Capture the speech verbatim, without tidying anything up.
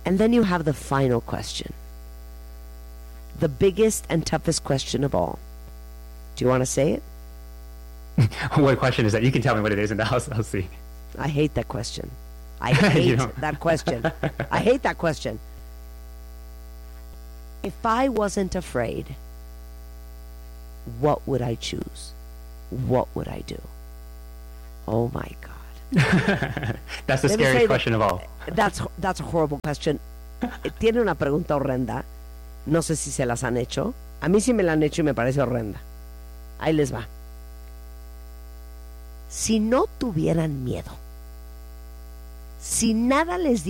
And then you have the final question. The biggest and toughest question of all. Do you want to say it? What question is that? You can tell me what it is and I'll, I'll see. I hate that question. I hate that question. I hate that question. If I wasn't afraid, what would I choose? What would I do? Oh my God. That's the Let me scariest say question that- of all. That's, that's a horrible question. Tiene una pregunta horrenda. No sé si se las han hecho. A mí sí me la han hecho y me parece horrenda. Ahí les va. Si no tuvieran miedo, si nada les